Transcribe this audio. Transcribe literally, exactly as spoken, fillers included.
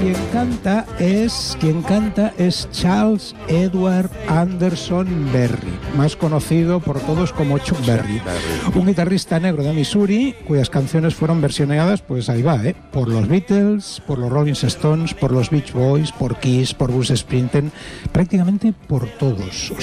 quien canta es quien canta es Charles Edward Anderson Berry, más conocido por todos como Chuck Berry, un guitarrista negro de Missouri cuyas canciones fueron versionadas, pues ahí va, ¿eh? por los Beatles, por los Rolling Stones, por los Beach Boys, por Kiss, por Bruce Springsteen, prácticamente por todos.